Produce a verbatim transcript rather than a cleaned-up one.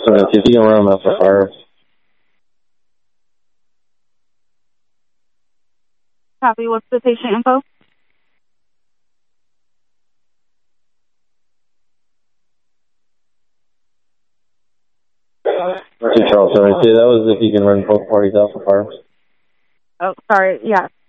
seventy-two, if you can run them out for fire. Copy. What's the patient info? Two Charles seventy-two, that was if you can run both parties out for fire. Oh, sorry. Yeah.